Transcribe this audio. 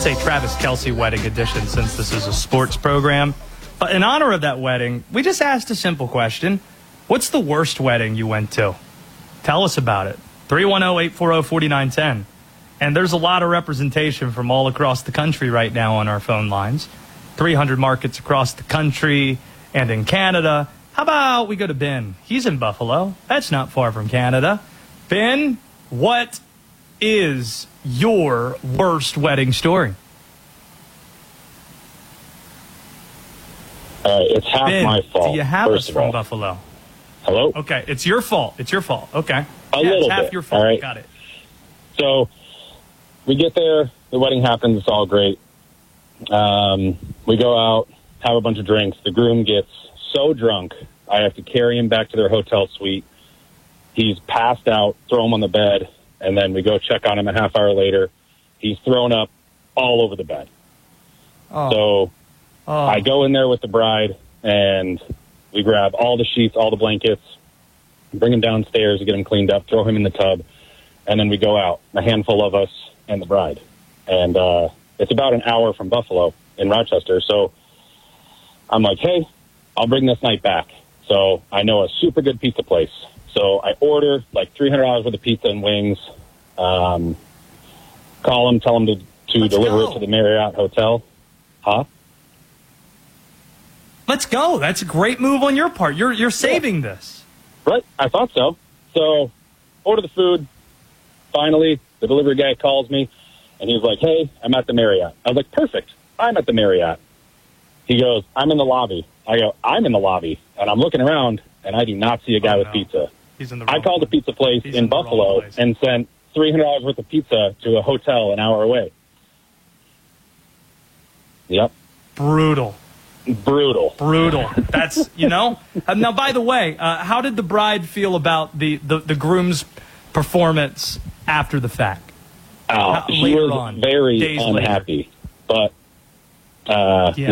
It's a Travis Kelce wedding edition since this is a sports program. But in honor of that wedding, we just asked a simple question. What's the worst wedding you went to? Tell us about it. 310-840-4910. And there's a lot of representation from all across the country right now on our phone lines. 300 markets across the country and in Canada. How about we go to Ben? He's in Buffalo. That's not far from Canada. Ben, what is your worst wedding story? It's half Ben, my fault. do you have first us of from all. Buffalo? Hello? Okay, it's your fault. It's your fault. Okay. A little it's half bit, your fault. all right? Got it. So we get there, the wedding happens, it's all great. We go out, have a bunch of drinks. The groom gets so drunk, I have to carry him back to their hotel suite. He's passed out, throw him on the bed, and then we go check on him a half hour later. He's thrown up all over the bed. So I go in there with the bride, and we grab all the sheets, all the blankets, bring him downstairs to get him cleaned up, throw him in the tub, and then we go out, a handful of us and the bride. And it's about an hour from Buffalo in Rochester. So I'm like, hey, I'll bring this night back. So I know a super good pizza place. So I order like $300 worth of pizza and wings, call them, tell them to deliver it to the Marriott Hotel. Huh? Let's go. That's a great move on your part. You're saving this. Right, I thought so. So order the food. Finally, the delivery guy calls me, and he's like, hey, I'm at the Marriott. I was like, perfect. I'm at the Marriott. He goes, I'm in the lobby. I go, I'm in the lobby. And I'm looking around, and I do not see a guy with pizza. He's in the I called a pizza place in Buffalo and sent $300 worth of pizza to a hotel an hour away. Yep. Brutal. That's, now, by the way, how did the bride feel about the groom's performance after the fact? She was very unhappy. But